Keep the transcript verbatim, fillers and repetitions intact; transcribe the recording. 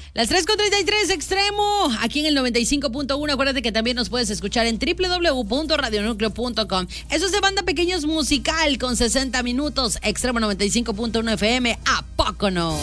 Las tres con treinta y tres, Extremo, aquí en el noventa y cinco punto uno. Acuérdate que también nos puedes escuchar en doble u doble u doble u punto radio núcleo punto com. Eso es de Banda Pequeños Musical con sesenta minutos. Extremo noventa y cinco punto uno F M. ¿A poco no?